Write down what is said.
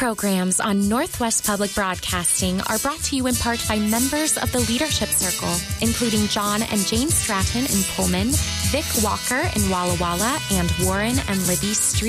programs on Northwest Public Broadcasting are brought to you in part by members of the Leadership Circle, including John and Jane Stratton in Pullman, Vic Walker in Walla Walla, and Warren and Libby Street